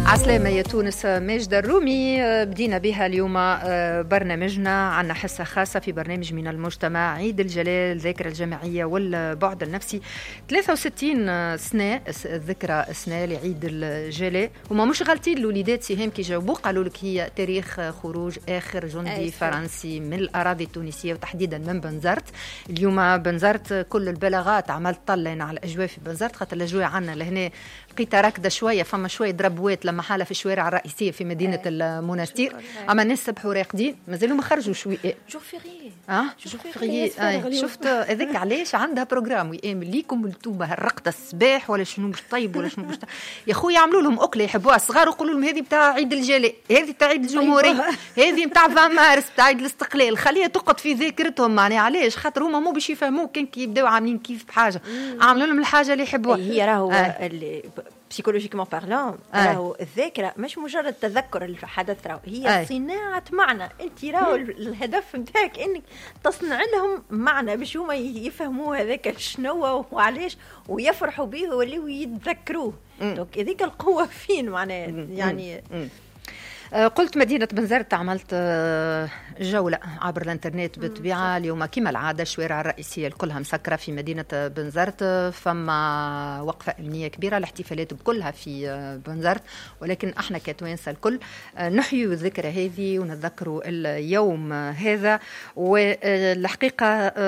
عسلامة يا تونس. ماجدة الرومي بدينا بها اليوم برنامجنا. عنا حصة خاصة في برنامج من المجتمع عيد الجلال، الذاكرة الجماعية والبعد النفسي. 63 سنة ذكرى سنة لعيد الجلال. هما مش غالطين الوليدات سيهم كي جاوبوا قالوا لك هي تاريخ خروج آخر جندي فرنسي من الأراضي التونسية وتحديدا من بنزرت. اليوم بنزرت كل البلاغات عملت طلين على الأجواء في بنزرت، خاطر الأجواء عنا لهنا لقيتها راكده شويه، فما شويه ضربوات لما حاله في الشوارع الرئيسيه في مدينه المنستير. اما الناس صبحوا راقدين مازالوا ما خرجوا شويه. جو فيغي جو فيغي شفت هذاك علاش عندها بروجرام ويام ليكم انتوما هالرقده الصباح ولا شنو باش طيب ولا شنو باش يا خويا يعملوا لهم اكله يحبوها الصغار ويقولوا لهم هذه بتاع عيد الجلاء، هذه تاع عيد الجمهوريه، هذه بتاع 20 مارس بتاع عيد الاستقلال. خليها تقعد في ذاكرتهم. معناها علاش؟ خاطر هما مو باش يفهموا كان كي يبداو عاملين كيف بحاجه، عاملوا لهم الحاجه اللي يحبوها. هي راهو بسيكولوجيكمون بارلون راهو الذاكره مش مجرد تذكر الحدث، راهو هي صناعه معنى. انت راهو الهدف نتاعك انك تصنع لهم معنى باش هما يفهموا هذاك شنو وعلاش ويفرحوا به ويوليو يتذكروه. دونك هذيك القوه فين معناها يعني. قلت مدينة بنزرت عملت جولة عبر الانترنت بالطبيعة. اليوم كما العادة الشوارع الرئيسية كلها مسكرة في مدينة بنزرت، فما وقفة أمنية كبيرة. الاحتفالات كلها في بنزرت، ولكن احنا كتوانسة الكل نحيي الذكرى هذه ونتذكروا اليوم هذا. والحقيقة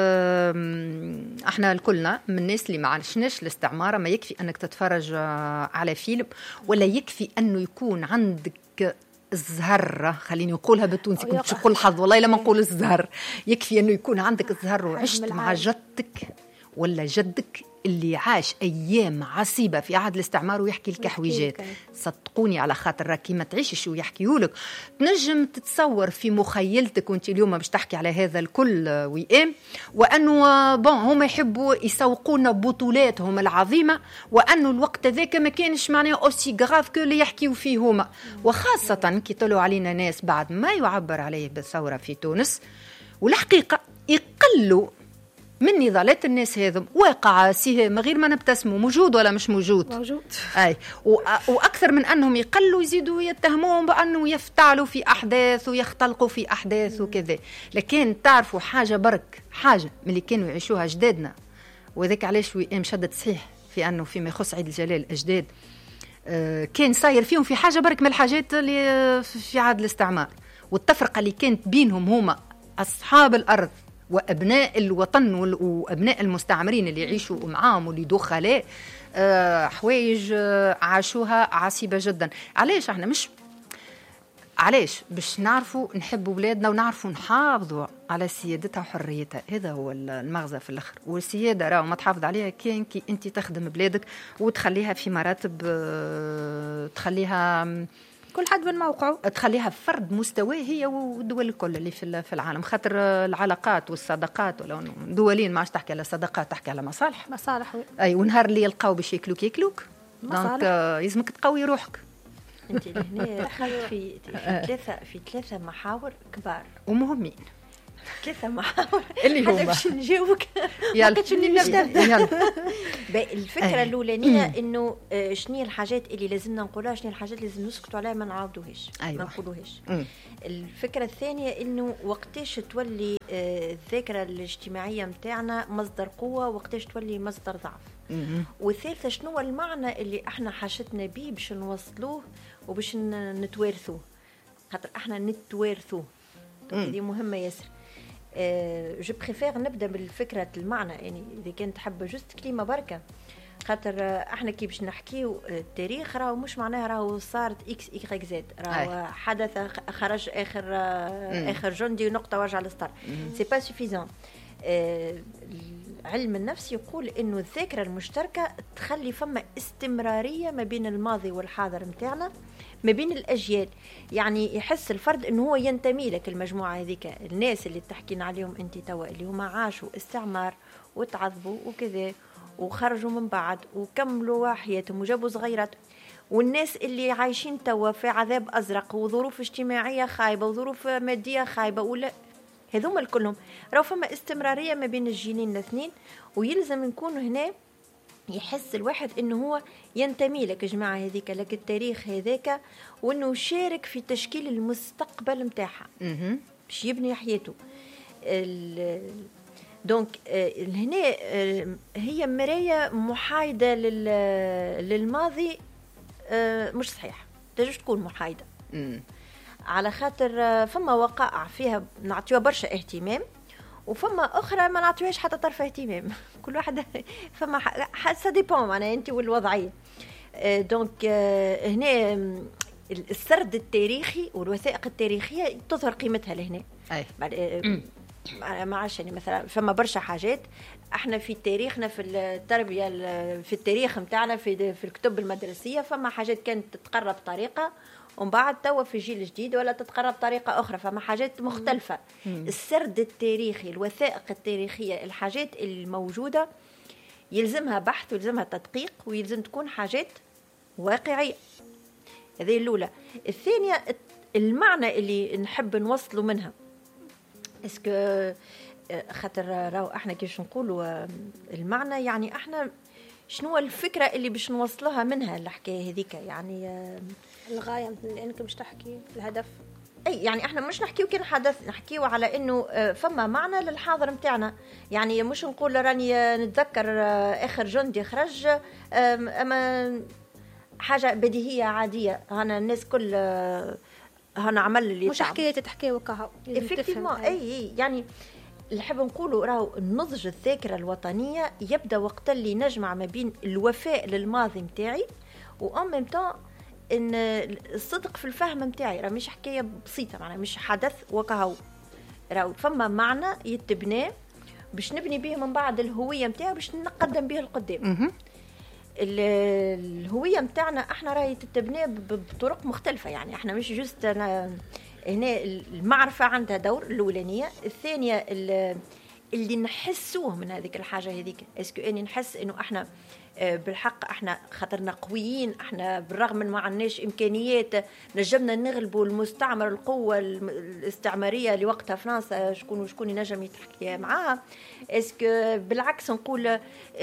احنا الكلنا من الناس اللي ما عشناش الاستعمار. ما يكفي أنك تتفرج على فيلم ولا يكفي أنه يكون عندك الزهر، خليني أقولها بالتونسي كنت شقول الحظ والله لما نقول الزهر. يكفي أنه يكون عندك الزهر وعشت مع جدك ولا جدك اللي عاش أيام عصيبة في عهد الاستعمار ويحكي لك حويجات. صدقوني على خاطر راكي ما تعيشش ويحكيولك تنجم تتصور في مخيلتك وانت اليوم باش تحكي على هذا الكل ويام. وأنه هم يحبوا يسوقونا بطولاتهم العظيمة، وأنه الوقت ذاك ما كانش معناه أوسي غراف كو اللي يحكيوا فيه هما. وخاصة كي طلعوا علينا ناس بعد ما يعبر عليه بالثورة في تونس، والحقيقة يقلوا من نضالات الناس هذم. واقع سيهم غير ما نبتسموا موجود ولا مش موجود. أي وأكثر من أنهم يقلوا يزيدوا يتهمون بأنه يفتعلوا في أحداث ويختلقوا في أحداث وكذا. لكن تعرفوا حاجة برك، حاجة من اللي كانوا يعيشوها أجدادنا، وذاك علاش ويام شدد صحيح في أنه فيما يخص عيد الجلال الأجداد كان صاير فيهم في حاجة برك من الحاجات اللي في عهد الاستعمار. والتفرقة اللي كانت بينهم هما أصحاب الأرض وأبناء الوطن وأبناء المستعمرين اللي يعيشوا معاهم واللي دخلاء، حوايج عاشوها عصيبة جدا. علاش احنا مش علاش باش نعرفوا نحبوا بلادنا ونعرفوا نحافظوا على سيادتها وحريتها. هذا هو المغزى في الآخر. والسيادة راهو ما تحافظ عليها كان كي انت تخدم بلادك وتخليها في مراتب، تخليها كل حد من موقعه، تخليها فرد مستواه هي والدول الكل اللي في العالم. خاطر العلاقات والصداقات ولا دولين ما عادش تحكي على صداقات، تحكي على مصالح. اي ونهار اللي يلقاو باش ياكلوك دونك لازمك تقوي روحك. انت هنا دخلت في ثلاثه محاور كبار ومهمين. 3 محاور اللي هما باش نجاوبك. يلا الفكره الاولانيه انه شنو الحاجات اللي لازمنا نقولها، شنو الحاجات اللي لازم نسكتوا عليها ما نعاودوهاش. ما نقولوهاش. الفكره الثانيه انه وقتاش تولي الذاكره الاجتماعيه نتاعنا مصدر قوه وقتاش تولي مصدر ضعف. والثالثه شنو المعنى اللي احنا حاجتنا به باش نوصلوه وباش نتوارثوه، خاطر احنا نتوارثوه. هذه مهمه ياسر. جو بريفير نبدا بالفكره المعنى. يعني اذا كنت حابه جست كلمه بركه، خاطر احنا كي باش نحكيو التاريخ راهو مش معناها راهو صارت اكس اي زد، راهو حدث خرج اخر جندي ونقطه ورجع للستار. سي با سوفيزون. علم النفس يقول انه الذاكره المشتركه تخلي فما استمراريه ما بين الماضي والحاضر نتاعنا، ما بين الأجيال. يعني يحس الفرد إنه هو ينتمي لك المجموعة هذيك. الناس اللي تحكين عليهم أنت توا اللي هم عاشوا استعمار وتعذبوا وكذا وخرجوا من بعد وكملوا حياتهم وجابوا صغيرات، والناس اللي عايشين توا في عذاب أزرق وظروف اجتماعية خايبة وظروف مادية خايبة، ولا هذوما كلهم راهو فما استمرارية ما بين الجيلين الاثنين. ويلزم نكون هنا يحس الواحد انه هو ينتمي لك الجماعه هذيك، لك التاريخ هذاك، وانه يشارك في تشكيل المستقبل نتاعها باش يبني حياته. دونك هنا هي مرايه محايده للماضي، مش صحيح، تجوز تكون محايده على خاطر فما وقائع فيها نعطيوها برشا اهتمام، وفما اخرى ما نعطيوهاش حتى طرف اهتمام. كل واحده فما سا ديبون معناها انت والوضعيه. دونك هنا السرد التاريخي والوثائق التاريخيه تظهر قيمتها لهنا. ما عادش يعني مثلا فما برشا حاجات احنا في تاريخنا في التربيه في التاريخ نتاعنا في الكتب المدرسيه فما حاجات كانت تتقرب بطريقه ومن بعد توا في الجيل الجديد ولا تتقرب بطريقه اخرى، فما حاجات مختلفه. السرد التاريخي، الوثائق التاريخيه، الحاجات الموجوده يلزمها بحث ويلزمها تدقيق ويلزم تكون حاجات واقعيه. هذه الاولى. الثانيه المعنى اللي نحب نوصله منها، اسكو خاطر راهو احنا كيفاش نقولوا المعنى، يعني احنا شنو الفكره اللي باش نوصلها منها الحكايه هذيك، يعني الغايه انك باش تحكي الهدف. اي يعني احنا مش نحكيو كان حدث، نحكيو على انه فما معنى للحاضر نتاعنا. يعني مش نقول راني نتذكر اخر جندي خرج اما حاجه بديهيه عاديه، انا الناس كل هنا عمل اللي مش حكايه تحكي وكهو افكتيفمون. اي يعني اللي حاب نقوله راهو النضج الذاكره الوطنيه يبدا وقت اللي نجمع ما بين الوفاء للماضي نتاعي وان ميم طون ان الصدق في الفهم نتاعي. راه مش حكايه بسيطه، معناها مش حدث وكهو، راهو فما معنى يتبنى باش نبني به من بعد الهويه نتاعي باش نقدم به القدام. الهويه نتاعنا احنا راهي تتبنى بطرق مختلفه، يعني احنا مش جست هنا المعرفه عندها دور الاولانيه. الثانيه اللي نحسوه من هذيك الحاجه هذيك، اسكو اني نحس انه احنا بالحق احنا خاطرنا قويين، احنا بالرغم من ما عندناش امكانيات نجمنا نغلبوا المستعمر، القوه الاستعماريه اللي وقتها فرنسا شكون ينجم يتحكي معاها. اسكو بالعكس نقول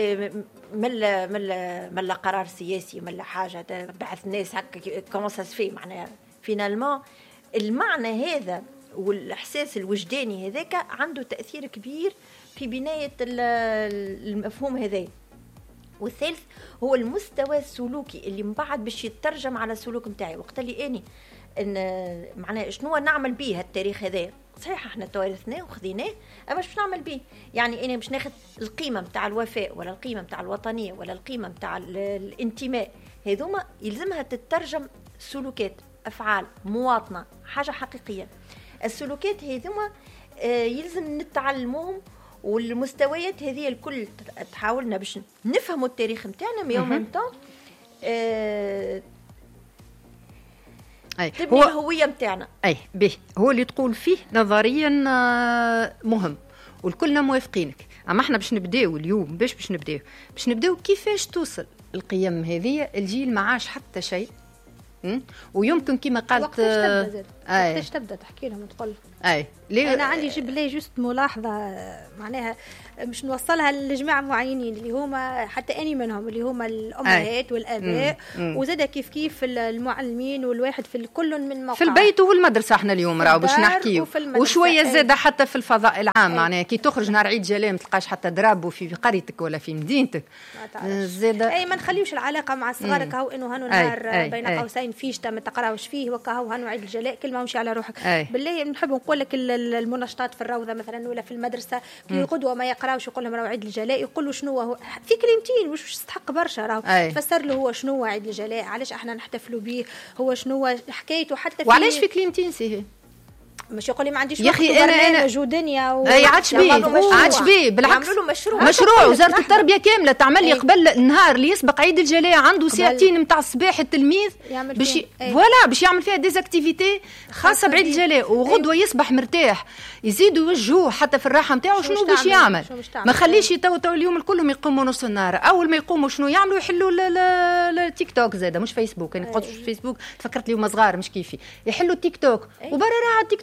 ملا قرار سياسي ملا حاجه بعث الناس هكا كومونساس في معناها فينالمون المعنى هذا والاحساس الوجداني هذاك عنده تاثير كبير في بنايه المفهوم هذا. والثالث هو المستوى السلوكي اللي من بعد باش يترجم على السلوك نتاعي وقت اللي اني ان معناه شنو نعمل به التاريخ هذا. صحيح احنا توارثناه وخذيناه، اما باش نعمل به يعني انا باش ناخذ القيمه نتاع الوفاء ولا القيمه نتاع الوطنيه ولا القيمه نتاع الانتماء، هذوما يلزمها تترجم سلوكات، افعال، مواطنه، حاجه حقيقيه. السلوكات هذوما يلزم نتعلموهم، والمستويات هذه الكل تحاولنا باش نفهموا التاريخ نتاعنا يوم نتاع تبني الهويه نتاعنا. اي به هو اللي تقول فيه نظريا مهم والكلنا موافقينك. اما احنا باش نبداو اليوم باش نبداو كيفاش توصل القيم هذه الجيل ما عاش حتى شيء. ويمكن كما قالت وقتاش تبدا تحكي لهم وتقول انا عندي جيب لي جوست ملاحظه معناها مش نوصلها لجماعه معينين اللي هما حتى اني منهم اللي هما الامهات والاباء وزاد كيف المعلمين والواحد في كل من موقع في البيت والمدرسه. احنا اليوم راهو باش نحكيو وشويه زاد حتى في الفضاء العام. معناها كي تخرج نهار عيد جلاء ما تلقاش حتى دراب في قريتك ولا في مدينتك زاد. اي ما نخليوش العلاقه مع الصغار كهو انه هانو نهار بين قوسين فيشتا ما تقراوش فيه وكهو هانو عيد الجلاء كلمه ومشي على روحك. بالله نحب نقول لك المنشطات في الروضه مثلا ولا في المدرسه كي غدوه ما يقراوش يقول لهم راهو عيد الجلاء، يقولوا شنو هو في كلمتين مش يستحق برشا راهو تفسر له هو شنو هو عيد الجلاء، علاش احنا نحتفلوا به، هو شنو حكايته حتى وعلاش في كلمتين سيهي مش يقول لي ما عنديش وقت وبرنامج ودنيا عادش بيه بالعكس يعملوا له مشروع وزاره التربيه كامله تعمل لي قبل النهار اللي يسبق عيد الجلاء عنده ساعتين نتاع الصباح التلميذ باش فوالا باش يعمل فيها ديزاكتيفيتي خاصه بعيد الجلاء وغدوه يصبح مرتاح يزيدوا يوجهوه حتى في الراحه نتاعو شنو باش يعمل. ما خليش تو اليوم الكلهم يقوموا نص النهار، اول ما يقوموا شنو يعملوا يحلوا التيك توك زاده مش فيسبوك. انا قلت فيسبوك تفكرت اليوم صغار مش كيفي يحلوا التيك توك وبرا راه التيك توك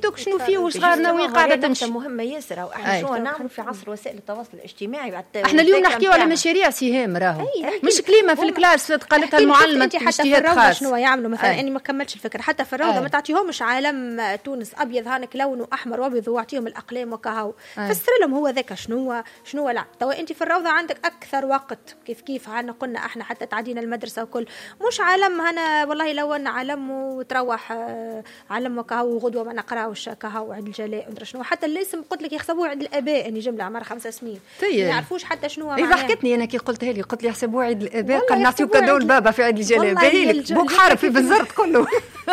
هذوك شنو فيه وصغارنا وين قاعده تمشي. مهمه ياسر. واحنا شنو نعمل في عصر وسائل التواصل الاجتماعي؟ احنا اليوم نحكيو على مشاريع سهام راهو مش كلمه في الكلاس قالتها المعلمه. انت حتى في الروضه شنو يعملوا مثلا؟ اني ما كملتش الفكره. حتى في الروضه ما تعطيهمش علم تونس ابيض هانك لونه احمر وابيض واعطيهم الاقلام وكهو. فسر لهم هو ذاك شنو لا. توا انت في الروضه عندك اكثر وقت كيف عنا قلنا احنا حتى تعدينا المدرسه وكل مش علم. هنا والله لو ان علم وتروح علم وكهو وغدوه ما نقراوش كهو عيد الجلاء ندري شنو. حتى الاسم قلت لك يحسبوه عيد الاباء اني جمله عمرها 5 سنين ما يعرفوش حتى شنو معناها. اذا حكتني انا كي قلتها لي قلت لي يحسبوه عيد الاباء قال نعطيو كادو البابا في عيد الجلاء باهي بوك حارب في بالزرط كله.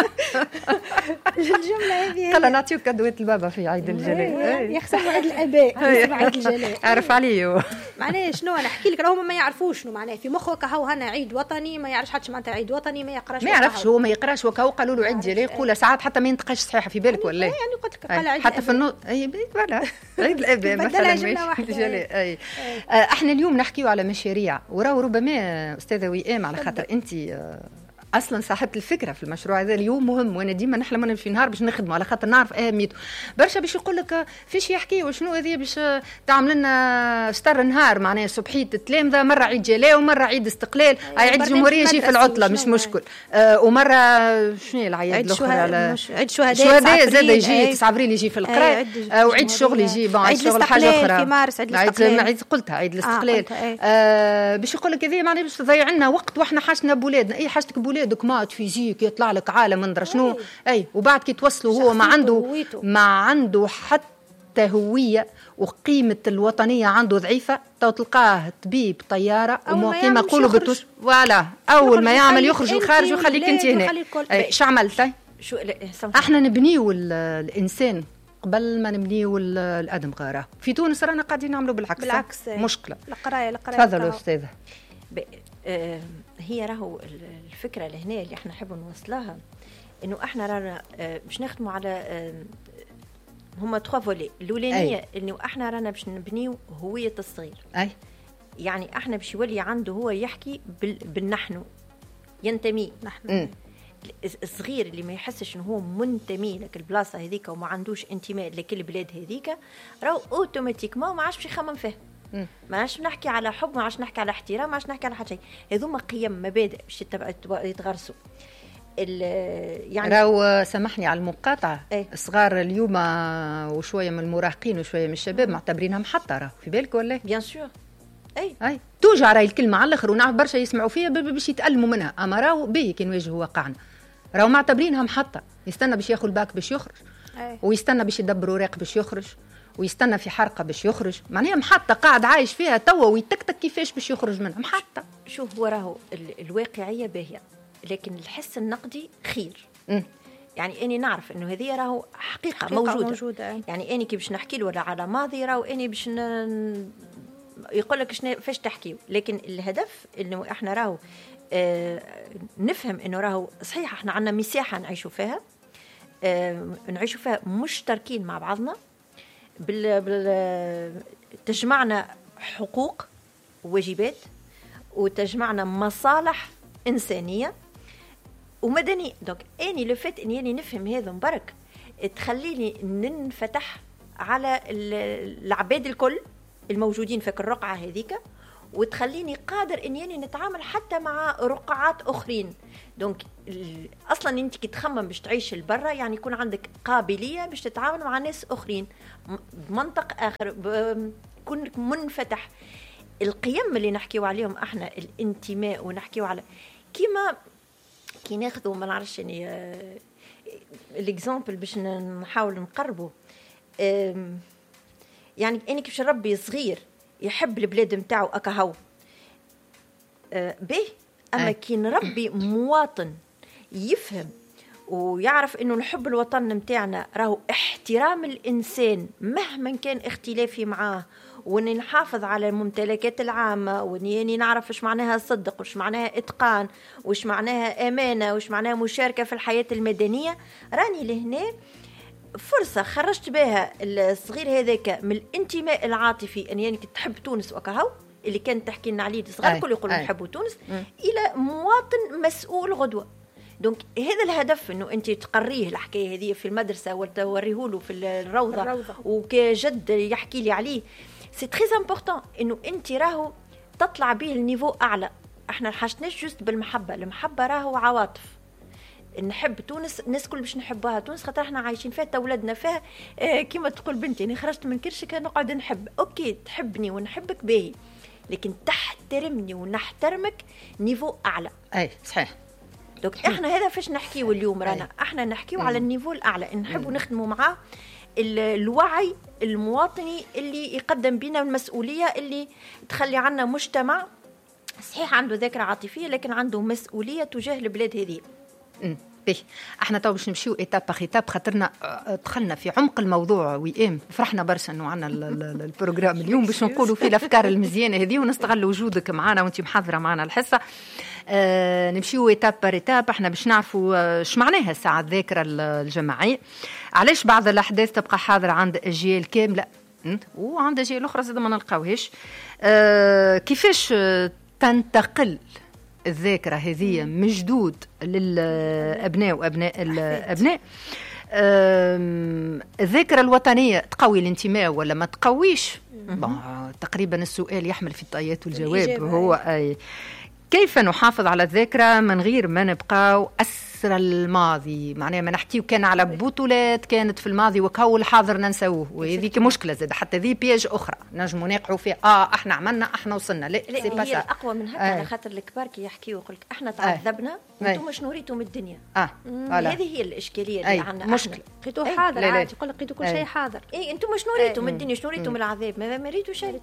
الجمله هذه قال نعطيو كادوات البابا في عيد الجلاء يحسبوا عيد الاباء عيد الجلاء. عرف عليه معناه شنو انا احكي لك راهم ما يعرفوش شنو معناه في مخه كهو هنا عيد وطني ما يعرفش حتى معناتها عيد وطني ما يقراش ما يعرفش هو ما يقراش وكهو قالوا له عيد جلاء يقول ساعات حتى ما ينطقش صحيحه في بالك ولا يعني قلت لك قال عيد حتى في النص اي فوالا عيد الاباء مثلا عيد الجلاء. اي احنا اليوم نحكيو على مشاريع وراو ربما استاذه وئام على خاطر انت اصلا صاحبه الفكره في المشروع هذا اليوم مهم وانا ديما نحلم انا في نهار باش نخدمه على خاطر نعرف اهميته برشا. باش يقول لك فيش يحكي وشنو هذه باش تعمل لنا ستار نهار معناها صبحيه التلامذه مره عيد جلاء ومره عيد استقلال عيد الجمهوريه يجي في العطله مش مشكل ومره شنو هي العيد الاخرى على عيد شهداء زاد يجي 9 ابريل يجي في القراء وعيد الشغل يجي عيد الشغل حاجه اخرى في مارس عيد الاستقلال عيد قلتها عيد الاستقلال باش يقول لك هذه معناها باش تضيع لنا وقت واحنا حاجتنا بولادنا اي حاجتك بولادك مات فيزيك يطلع لك عالم ندرى شنو وبعد كي توصلوا هو ما عنده حتى هويه وقيمه الوطنيه عنده ضعيفه. تو تلقاه طبيب طياره وكما يقولوا فوالا اول ما يعمل يخرج الخارج ويخليك انت هنا. ايش عملت؟ احنا نبنيو الانسان قبل ما نبنيو الادم غيره. في تونس رانا قاعدين نعملوا بالعكس مشكله. القرايه تفضلوا استاذه. هي راهو الفكره لهنا اللي احنا نحب نوصلها انه احنا رانا باش نخدموا على هما 3 فولي. الاولانيه انه احنا رانا باش نبنيو هويه الصغير. يعني احنا باش يولي عنده هو يحكي بالنحن ينتمي نحن. الصغير اللي ما يحسش انه هو منتمي لك البلاصه هذيك وما عندوش انتماء لكل البلاد هذيك راهو اوتوماتيكمون ما عادش يخمم فيه. ما عادش نحكي على حب ما عادش نحكي على احترام ما عادش نحكي على حاجه شيء. هذوما قيم مبادئ باش يتغرسوا. يعني راهو سامحني على المقاطعه الصغار اليوم وشويه من المراهقين وشويه من الشباب معتبرينها محطه راهو في بالك ولا بيان سور اي توجع راهي الكلمه على الاخر ونعرف برشا يسمعوا فيها باش يتألموا منها. اما راهو باهي كي نواجهوا واقعنا راهو معتبرينها محطه. يستنى باش ياخذ الباك باش يخرج ويستنى باش يدبر اوراق باش يخرج ويستنى في حرقه باش يخرج. معناها محطه قاعد عايش فيها توا ويتكتك كيفاش باش يخرج منها محطه. شوف هو راهو الواقعيه باهيه لكن الحس النقدي خير. يعني اني نعرف انه هذه راهو حقيقه موجوده. يعني اني كي باش نحكي له ولا على ماضي راهو اني باش يقول لك شنو فاش تحكيو. لكن الهدف انه احنا راهو نفهم انه راهو صحيح احنا عندنا مساحه نعيشوا فيها نعيشوا فيها مشتركين مع بعضنا تجمعنا حقوق وواجبات وتجمعنا مصالح إنسانية ومدنية. دونك اني لو فات اني نفهم هذا مبارك تخليني ننفتح على العباد الكل الموجودين في الرقعة هذيك وتخليني قادر اني نتعامل حتى مع رقعات اخرين. دونك اصلا انت كي تخمم باش تعيش لبرا يعني يكون عندك قابليه باش تتعامل مع ناس اخرين بمنطق اخر يكون منفتح. القيم اللي نحكيو عليهم احنا الانتماء ونحكيو على كيما كي ناخذوا ما نعرفش يعني الاكزامبل باش نحاول نقربه. يعني اني كيفاش نربي صغير يحب البلاد نتاعو اكهو به. اما كي نربي مواطن يفهم ويعرف انه نحب الوطن نتاعنا راهو احترام الانسان مهما كان اختلافي معاه واني نحافظ على الممتلكات العامه واني نعرف ايش معناها صدق وايش معناها اتقان وايش معناها امانه وايش معناها مشاركه في الحياه المدنيه. راني لهنا فرصه خرجت بها الصغير هذاك من الانتماء العاطفي اني يعني تحب تونس وكهو اللي كانت تحكي لنا عليه الصغار الكل يقولوا نحبوا تونس الى مواطن مسؤول غدوه دونك هذا الهدف انه انت تقريه الحكايه هذه في المدرسه وتوريه له في الروضه. وكجد يحكي لي عليه سي تري امبورطون انه انت راهو تطلع به النيفو اعلى. احنا حاجتناش جوست بالمحبه، المحبه راهو عواطف. نحب تونس، الناس كل باش نحبها تونس خاطر احنا عايشين فيها، تولدنا فيها. كيما تقول بنتي انا خرجت من كرشك نقعد نحب، اوكي تحبني ونحبك باهي، لكن تحترمني ونحترمك نيفو اعلى. اي صحيح. دونك احنا هذا فاش نحكيو اليوم رانا احنا نحكيو على النيفو الاعلى، نحبوا نخدموا معاه الوعي المواطني اللي يقدم بينا المسؤوليه، اللي تخلي عنا مجتمع صحيح عنده ذاكره عاطفيه لكن عنده مسؤوليه تجاه البلاد هذه. احنا تو باش نمشيو ايتاب باغ ايتاب، خاطرنا دخلنا في عمق الموضوع ويام. فرحنا برشا انه عندنا البروغرام اليوم باش نقولوا فيه الافكار المزيانه هذه ونستغل وجودك معنا وانت محاضره معنا الحصه. نمشيو ايتاب باغ ايتاب. احنا باش نعرفوا اش معناها ساعه الذاكره الجماعيه، علاش بعض الاحداث تبقى حاضره عند اجيال كامله وعند اجيال اخرى زاد ما نلقاوهاش. كيفاش تنتقل الذاكرة هذه من جدود للأبناء وأبناء الأبناء؟ الذاكرة الوطنية تقوي الانتماء ولا ما تقويش؟ تقريبا السؤال يحمل في الطيات والجواب هو كيف نحافظ على الذاكرة من غير ما نبقى أسر الماضي؟ معناها ما نحكيو كان على بطولات كانت في الماضي وكهو الحاضر ننسوه، وهذيك مشكلة زاد حتى ذي بياج أخرى نجموا نقعوا فيها. احنا عملنا احنا وصلنا. لا هي الأقوى من هكا على خاطر الكبار كي يحكيو يقولك احنا تعذبنا وانتم شنو ريتوا من الدنيا. هذه هي الإشكالية اللي عندنا. مشكلة قيتو حاضر عادي، يقول لك قيتو كل شيء حاضر. انتم شنو ريتوا من الدنيا، شنو ريتوا من العذاب؟ ما ريتوا شيء.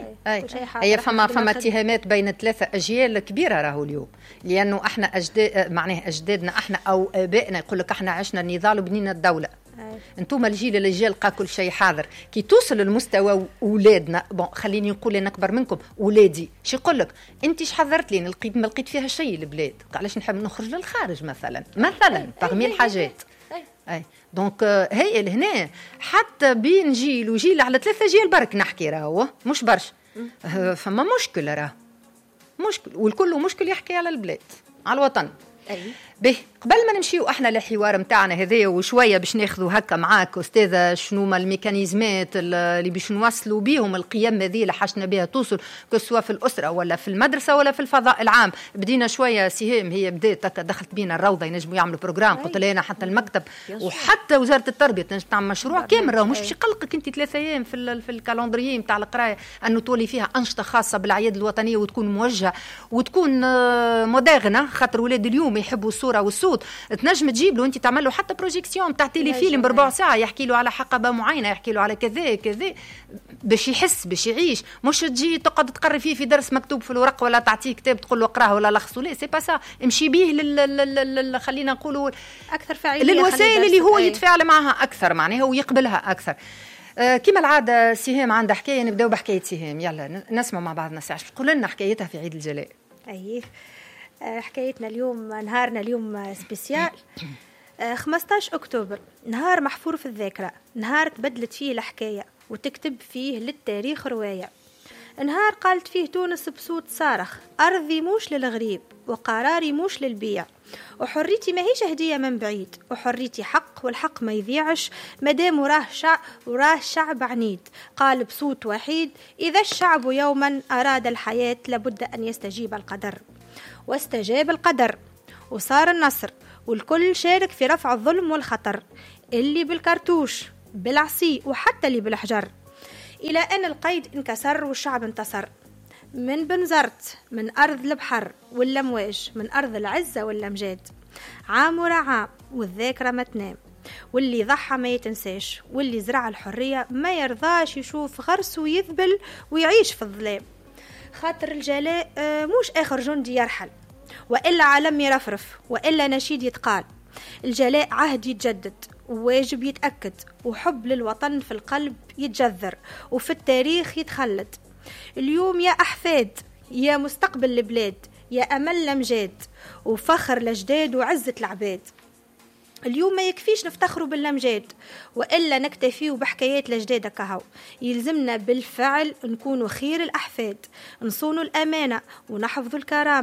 هي فما اتهامات بين 3 أجيال كبيرة راهو اليوم، لأنه احنا معناه أجدادنا احنا أو آبائنا يقول لك احنا عشنا النضال وبنينا الدولة. انتم الجيل اللي جا لقى كل شيء حاضر. كي توصل للمستوى اولادنا، خليني نقول انا اكبر منكم، اولادي شي يقول لك انت ايش حضرت لي؟ ما لقيت فيها شيء البلاد، علاش نحب نخرج للخارج مثلا باغمي الحاجات. دونك هي لهنا حتى بين جيل وجيل على 3 أجيال برك نحكي راهو مش برش. فما مشكله راه مشكل، والكل مشكل يحكي على البلاد على الوطن. به قبل ما نمشيو احنا للحوار متاعنا هذايا وشويه باش ناخذوا هكا معاك استاذه شنو ما الميكانيزمات اللي باش نوصلوا بيهم القيم هذه اللي حاجتنا بها توصل سواء في الاسره ولا في المدرسه ولا في الفضاء العام. بدينا شويه سهام، هي بدات دخلت بينا الروضه ينجموا يعملوا بروجرام، قلت لنا حتى المكتب وحتى وزاره التربيه تنجم تعمل مشروع كامل. راهو مش باش يقلقك انت 3 ايام في الكالندريي نتاع القرايه انه تولي فيها انشطه خاصه بالاعياد الوطنيه وتكون موجهه وتكون مودرنه، خاطر ولاد اليوم يحبوا الصوره والصوت. تنجم تجيب له انت تعمل له حتى بروجيكسيون تاع تيلي فيلم بربع ساعه يحكي له على حقبه معينه، يحكي له على كذا كذا باش يحس باش يعيش. مش تجي تقعد تقري فيه في درس مكتوب في الورق ولا تعطيه كتاب تقول له اقراه ولا لخصه. لا سي با سا، امشي بيه خلينا نقولوا اكثر فاعليه للوسائل اللي هو يتفاعل معها اكثر، معناها ويقبلها اكثر. كما العاده سهام عندها حكايه، نبداو بحكايه سهام. يلا نسمع مع بعضنا ساعه تقول لنا حكايتها في عيد الجلاء. حكايتنا اليوم، نهارنا اليوم سبيسيال. 15 أكتوبر نهار محفور في الذاكرة، نهار تبدلت فيه الحكاية وتكتب فيه للتاريخ رواية، نهار قالت فيه تونس بصوت صارخ أرضي موش للغريب وقراري موش للبيع، وحريتي ماهيش هدية من بعيد، وحريتي حق والحق ما يذيعش مدام وراه شعب عنيد، قال بصوت وحيد إذا الشعب يوما أراد الحياة لابد أن يستجيب القدر. واستجاب القدر وصار النصر، والكل شارك في رفع الظلم والخطر، اللي بالكرتوش بالعصي وحتى اللي بالحجر، إلى أن القيد انكسر والشعب انتصر. من بنزرت من أرض البحر والأمواج، من أرض العزة والأمجاد، عام ورا عام والذاكرة ما تنام، واللي ضحى ما يتنساش، واللي زرع الحرية ما يرضاش يشوف غرسه يذبل ويعيش في الظلام. خاطر الجلاء مش آخر جندي يرحل، وإلا علم يرفرف، وإلا نشيد يتقال. الجلاء عهد يتجدد وواجب يتأكد، وحب للوطن في القلب يتجذر وفي التاريخ يتخلد. اليوم يا أحفاد يا مستقبل البلاد، يا أمل لمجاد وفخر لجداد وعزة العباد. اليوم ما يكفيش نفتخروا باللمجاد وإلا نكتفيوا بحكايات لجداد كهو، يلزمنا بالفعل نكونوا خير الأحفاد، نصونوا الأمانة ونحفظوا الكرامة.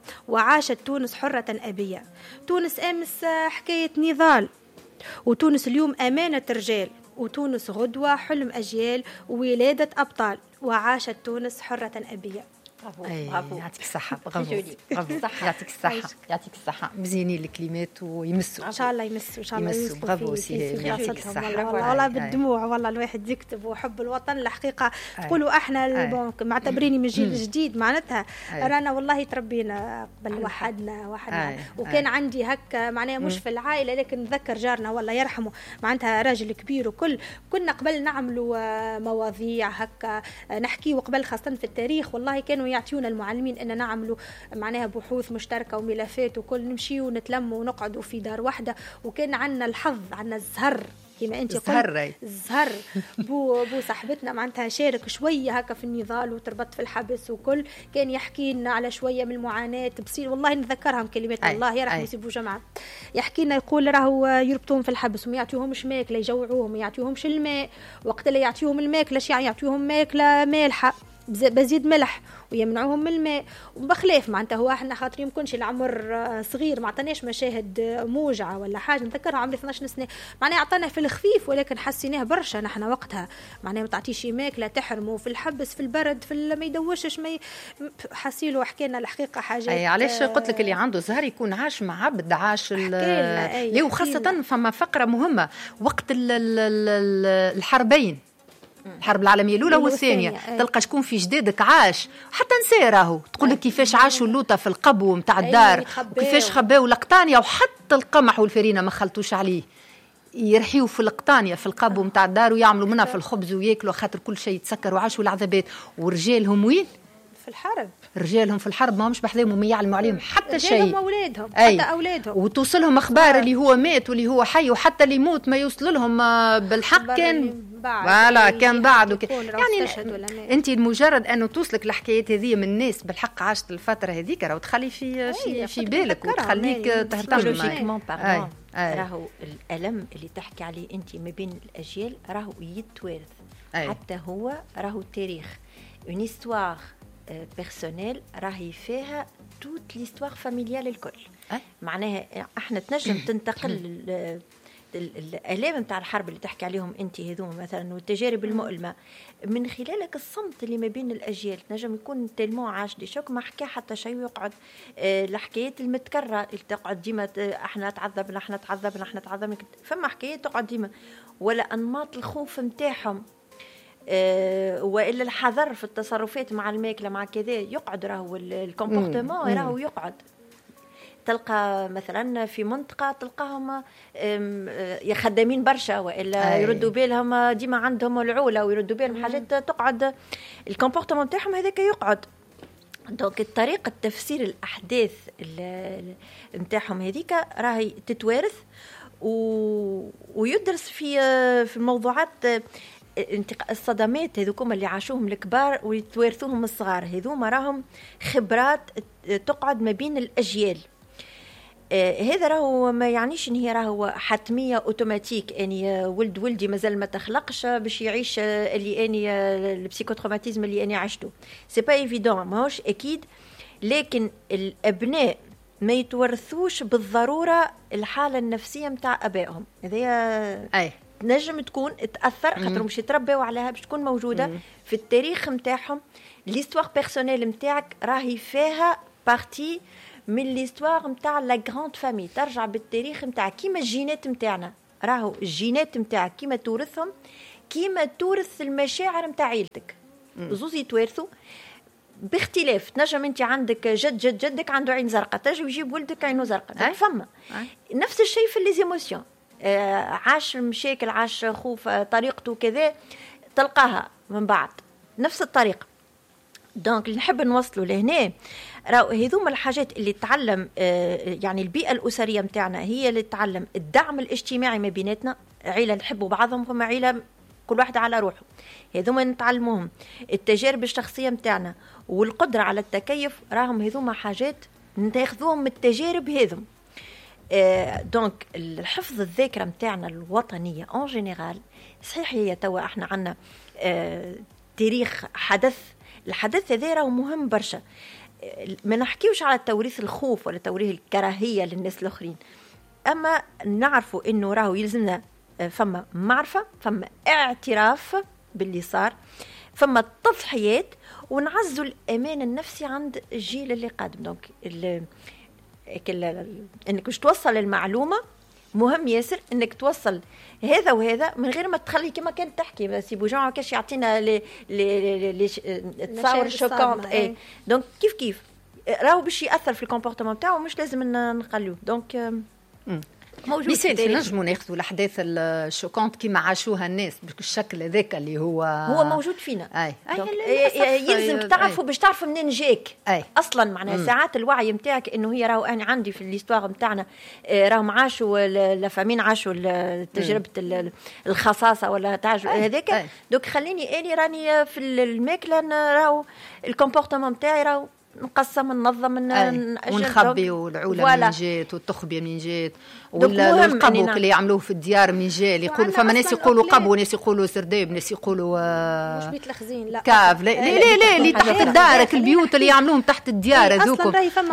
وعاشت تونس حرة أبية. تونس أمس حكاية نضال، وتونس اليوم أمانة رجال، وتونس غدوة حلم أجيال وولادة أبطال، وعاشت تونس حرة أبية. برافو، يعطيك الصحة. برافو يعطيك الصحة، يعطيك الصحة. مزيانين الكلمات ويمسوا إن شاء الله، يمسوا إن شاء الله. يمسوا. برافو سي، يعطيك الصحة. والله بالدموع، والله الواحد يكتب وحب الوطن الحقيقة. تقولوا احنا البنك معتبريني من جيل جديد، معناتها رانا والله تربينا قبل وحدنا وكان عندي هكا معناها مش في العائلة، لكن نذكر جارنا والله يرحمه معناتها راجل كبير، وكل كنا قبل نعملوا مواضيع هكا نحكي، وقبل خاصة في التاريخ والله كانوا يعطيونا المعلمين ان نعملوا معناها بحوث مشتركه وملفات، وكل نمشي ونتلموا ونقعدوا في دار واحده، وكان عندنا الحظ، عندنا الزهر كما انت قلت، الزهر بو صاحبتنا معناتها شارك شويه هكا في النضال وتربط في الحبس، وكل كان يحكي لنا على شويه من المعاناه بصير، والله نتذكرها كلمات الله يرحمه سي بو جمعه، يحكي لنا يقول راهو يربطوهم في الحبس وما يعطيوهمش ماكله، يجوعوهم ما يعطيوهمش الماء، وقت اللي يعطيوهم الماء كلاش يعطيوهم ماكله مالحه بزيد ملح، ويمنعوهم من الماء، وبخلاف معناتها هو احنا خاطر يمكنش العمر صغير ما عطاناش مشاهد موجعه ولا حاجه، نذكرها عمري 12 سنه معناها عطانا في الخفيف، ولكن حسيناه برشا نحن وقتها معناها ما تعطيش ماكله، تحرموا في الحبس في البرد في ما يدوشش ما حسيلو حكينا الحقيقه حاجات. اي علاش قلت لك اللي عنده زهر يكون عاش مع عبد، عاش ليه، وخاصه فما فقره مهمه وقت الحربين، الحرب العالمية الأولى والثانية، تلقى شكون في جدادك عاش حتى نسى راهو، تقول لك كيفاش عاشوا اللوطة في القبو متاع الدار، وكيفاش خباو القطانية، وحتى القمح والفرينة ما خلطوش عليه، يرحيوا في القطانية في القبو متاع الدار ويعملوا منها في الخبز وياكلوا، خاطر كل شيء يتسكر، وعاشوا العذابات. ورجالهم وين؟ في الحرب، رجالهم في الحرب ما همش بحذاهم وما يعلموا عليهم حتى شيء، رجالهم أولادهم حتى أولادهم، وتوصلهم أخبار اللي هو مات واللي هو حي، وحتى اللي يموت ما يوصل لهم بالحق كان فوالا كان بعد يعني انت مجرد انه توصلك الحكايات هذه من الناس بالحق عاشت الفتره هذيك راهو تخلي في بالك وتخليك تهتم. راهو الالم اللي تحكي عليه انت ما بين الاجيال راهو يتوارث، حتى هو راهو التاريخ اون استوار بيرسونيل راهي فيها توت ليستوار فاميليال الكل. معناها احنا تنجم تنتقل الآلام نتاع الحرب اللي تحكي عليهم انت هذوم مثلا، والتجارب المؤلمه من خلالك الصمت اللي ما بين الاجيال، نجم يكون تلمو عاش دي شوك ما حكى حتى شيء، ويقعد الحكايات المتكرره اللي تقعد ديما احنا تعذبنا احنا تعذبنا احنا تعذبنا، فما حكايات تقعد ديما، ولا انماط الخوف نتاعهم والا الحذر في التصرفات مع الماكله مع كذا، يقعد راهو الكومبورتمون راهو يقعد. تلقى مثلا في منطقه تلقاهم خدامين برشا، والا يردوا بالهم ديما عندهم العوله ويردوا بالهم حاجات، تقعد الكومبورتمون نتاعهم هذاك يقعد. دونك طريقه تفسير الاحداث نتاعهم هذيك راهي تتوارث ويدرس في الموضوعات الصدمات هذوكم اللي عاشوهم الكبار ويتوارثوهم الصغار، هذوما راهم خبرات تقعد ما بين الاجيال. هذا راهو ما يعنيش ان هي راهو حتميه اوتوماتيك اني ولدي مازال ما تخلقش باش يعيش اللي اني البسيكوتروماتيزم اللي اني عشته، سي با ايفيدون ماهوش اكيد، لكن الابناء ما يتورثوش بالضروره الحاله النفسيه نتاع ابائهم، هذه نجم تكون تاثر خاطر مش يتربوا عليها باش تكون موجوده في التاريخ نتاعهم. ليستوار بيرسونيل نتاعك راهي فيها بارتي من ليستوار نتاع لا غراند فامي، ترجع بالتاريخ نتاعك كيما الجينات نتاعنا، راهو الجينات نتاعك كيما تورثهم كيما تورث المشاعر نتاع عيلتك، زوز يتوارثوا باختلاف. تنجم انت عندك جدك عنده عين زرقاء، تنجم يجيب ولدك عينه زرقاء، فما نفس الشيء في ليزيموسيون، عاش مشاكل عاش خوف طريقته كذا تلقاها من بعد نفس الطريقه. دونك اللي نحب نوصله لهنا راهو هذوما الحاجات اللي تعلم يعني البيئه الاسريه نتاعنا هي اللي تعلم الدعم الاجتماعي ما بيناتنا، عيله نحبوا بعضهم فما عيله كل واحد على روحه، هذوما نتعلموهم. التجارب الشخصيه نتاعنا والقدره على التكيف راهم هذوما حاجات ناخذوهم من التجارب هذم. دونك الحفظ الذاكره نتاعنا الوطنيه اون جينيرال صحيح هي توا احنا عندنا تاريخ حدث، الحدث هذا راهو مهم برشا، ما نحكيوش على توريث الخوف ولا توريث الكراهيه للناس الاخرين، اما نعرفوا انه راهو يلزمنا فما معرفه، فما اعتراف باللي صار، فما تضحيات، ونعزوا الامان النفسي عند الجيل اللي قادم. دونك انك باش توصل المعلومه مهم ياسر انك توصل هذا وهذا من غير ما تخلي كما كانت تحكي بس بوجان ما كاش يعطينا لي تصاور شوكونت. دونك كيف راهو باش ياثر في الكومبورتمون تاعو، مش لازم نقلوه. دونك موجود. نجموا ناخذوا الاحداث الشوكونت كما عاشوها الناس بالشكل هذاك اللي هو موجود فينا. يلزم تعرفوا باش تعرفوا منين جاك اصلا. معناها ساعات الوعي نتاعك انه هي راهو انا عندي في الاستواغ نتاعنا راهم عاشوا لافامين، عاشوا تجربه الخصاصه ولا تاع هذاك. دوك خليني راني في الماكله راهو الكومبورتمون نتاعي راهو نقسم ننظم ونخبي والعولة من جات والتخبية من جات والقبو اللي يعملوه في الديار من جا اللي يقولوا فما ناس يقولوا قبو، ناس يقولوا سرداب، ناس يقولوا مش بيت الخزين لا كاف لا اللي تحت الدارك البيوت اللي يعملوهم تحت الديار هذوك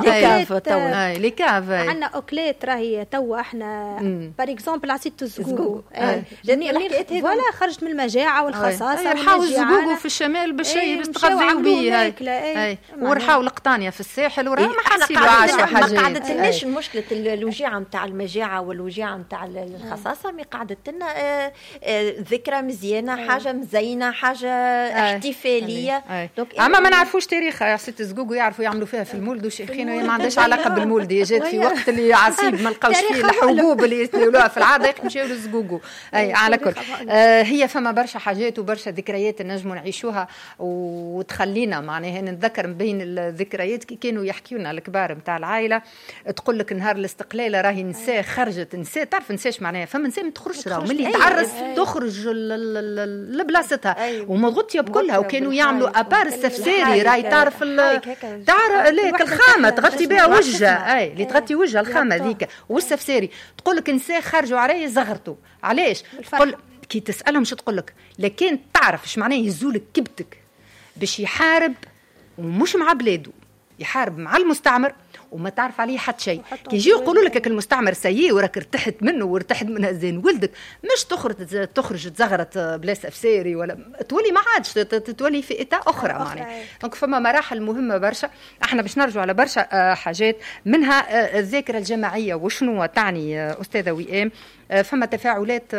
لي كاف عندنا اوكليت راهي توا احنا بار اكزومبل عصيت الزقوق ولا خرجت من المجاعه والخصاصه رحاو الزقوق في الشمال باش تغذيو بيه ورحاو القطانيه في الساحل وراه ما حاسين عاشوا حاجات. ما قعدت لناش مشكله الوجيعه نتاع المجاعه والوجيعه نتاع الخصاصه، مي قعدت لنا ذكرى مزيانه، حاجه مزينه، حاجه احتفاليه. اما ما نعرفوش تاريخها. عصيت الزقوق يعرفوا يعملوا فيها في المولد وشيخين ما عندهاش علاقه بالمولد. هي جات في وقت اللي عصيب ما لقاوش فيه الحبوب اللي يستولوها في العاده يمشيو للزقوق. على كل هي فما برشا حاجات وبرشا ذكريات نجموا نعيشوها وتخلينا معناها نتذكر بين الذكريات كي كانوا يحكيونا الكبار نتاع العائله. تقول لك نهار الاستقلال راهي نساء خرجت نساء تعرف نساش معناها فما نساء ما تخرجش راهو ملي تعرس تخرج لبلاصتها ومغطيه بكلها. وكانوا يعملوا ابار السفساري راهي تعرف تعرف الخامه تغطي بها وجهها اللي تغطي وجهها الخامه ذيك والسفساري. تقول لك نساء خرجوا عليه زغرتوا علاش؟ تقول كي تسالهم شو تقول لك لكن تعرف ايش معناه يزولك كبتك باش يحارب ومش مع بلاده، يحارب مع المستعمر وما تعرف عليه حتى شيء. كي يجيو يقولوا لك المستعمر سيء وراك ارتحت منه وارتحت من زين ولدك، مش تخرج تزغرت بلا سفساري ولا تولي ما عادش تولي في إتاء أخرى معناها. دونك فما مراحل مهمة برشا. احنا باش نرجع على برشا حاجات منها الذاكرة الجماعية وشنو تعني أستاذة وئام. فما تفاعلات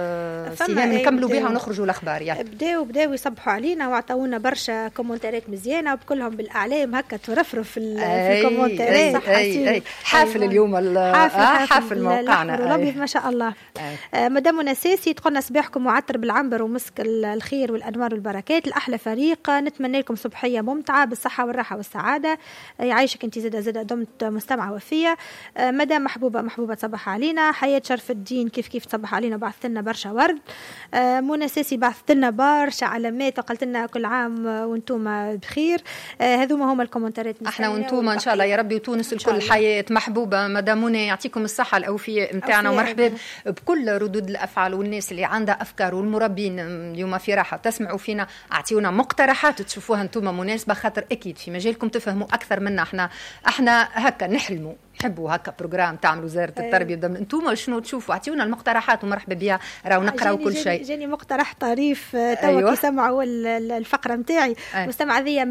سيهان نكملوا بها ونخرجوا الاخبار. يعني بداو يصبحوا علينا وعطاونا برشا كومنتات مزيانه وبكلهم بالاعلام هكا ترفرف في الكومنتات. حافل اليوم حافل موقعنا الابيض ما شاء الله. مدام نساسي تقولنا صباحكم معطر بالعنبر ومسك الخير والانوار والبركات، الاحلى فريق، نتمنى لكم صبحيه ممتعه بالصحه والراحه والسعاده، يعيشك انت زاده دمت مستمعه وفيه. مدام محبوبه تصبح علينا. حياه شرف الدين كيف تصبح علينا وبعثت لنا برشا ورد. منى ساسي بعثت لنا برشا علامات وقالت لنا كل عام وانتم بخير. هذوما هما الكومنتات احنا وانتم ان شاء الله يا ربي وتونس الكل حياه محبوبه. مدام منى يعطيكم الصحه الاوفياء نتاعنا ومرحبا بكل ردود الافعال والناس اللي عندها افكار والمربين اليوم في راحه تسمعوا فينا. اعطيونا مقترحات تشوفوها انتم مناسبه خاطر اكيد في مجالكم تفهموا اكثر منا. احنا هكا نحلموا نحبوا هكا بروجرام تعملوا وزاره التربيه والتعليم. انتم شنو تشوفوا؟ اعطيونا المقترحات ومرحبا بها راهو نقراو كل شيء. جاني مقترح طريف توا كي سمعوا الفقره نتاعي. مستمعه ذي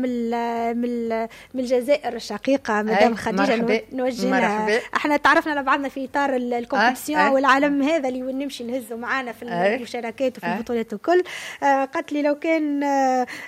من الجزائر الشقيقه مدام خديجه نوجه احنا تعرفنا على بعضنا في اطار الكومبيتيسيون والعالم هذا اللي نمشي نهزوا معانا في المشاركات وفي البطولات وكل. قالت لي لو كان